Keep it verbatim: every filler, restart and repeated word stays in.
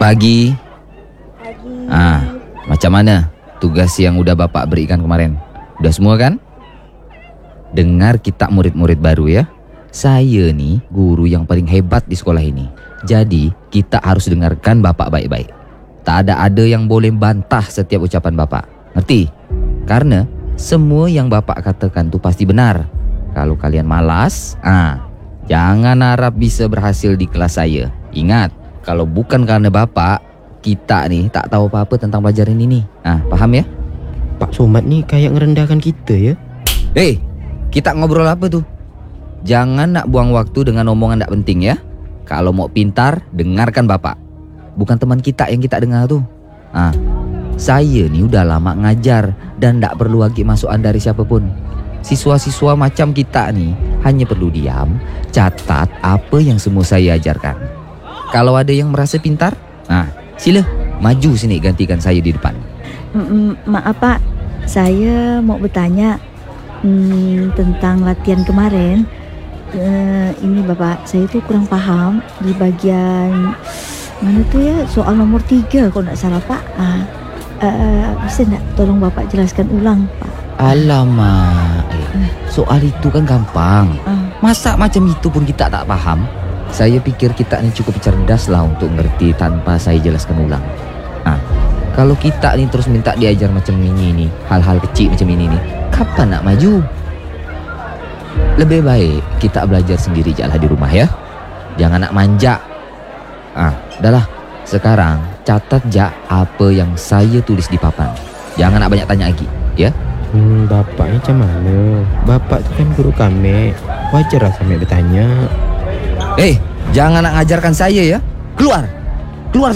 Pagi. Pagi. Ah, macam mana tugas yang udah Bapak berikan kemarin? Udah semua kan? Dengar kita murid-murid baru ya. Saya nih guru yang paling hebat di sekolah ini. Jadi kita harus dengarkan Bapak baik-baik. Tak ada ada yang boleh bantah setiap ucapan Bapak. Ngerti? Karena semua yang Bapak katakan tuh pasti benar. Kalau kalian malas, ah, jangan harap bisa berhasil di kelas saya. Ingat, kalau bukan karena Bapak, kita nih tak tahu apa-apa tentang pelajaran ini. Ah, paham ya? Pak Somad nih kayak ngerendahkan kita ya. Hei, kita ngobrol apa tuh? Jangan nak buang waktu dengan omongan tak penting ya. Kalau mau pintar, dengarkan Bapak. Bukan teman kita yang kita dengar tuh. Ah, saya nih udah lama ngajar dan tak perlu lagi masukan dari siapapun. Siswa-siswa macam kita nih hanya perlu diam, catat apa yang semua saya ajarkan. Kalau ada yang merasa pintar, nah sila maju sini gantikan saya di depan. Mm, maaf Pak, saya mau bertanya hmm, tentang latihan kemarin. Uh, ini Bapak, saya tuh kurang paham di bagian mana tuh ya, soal nomor tiga kalau nggak salah Pak. Ah, uh, bisa nggak tolong Bapak jelaskan ulang Pak? Alamak, eh, soal itu kan gampang. Masa macam itu pun kita tak paham? Saya pikir kita ini cukup cerdas lah untuk ngerti tanpa saya jelaskan ulang. Nah, kalau kita nih terus minta diajar macam ini nih, hal-hal kecil macam ini nih, kapan nak maju? Lebih baik kita belajar sendiri je lah di rumah ya. Jangan nak manja. Ah, dah lah. Sekarang catat je apa yang saya tulis di papan. Jangan nak banyak tanya lagi, ya. Hmm, Bapak ni macam mana? Bapak tu kan guru kami. Wajar lah kami bertanya. Eh, jangan nak ngajarkan saya ya. Keluar.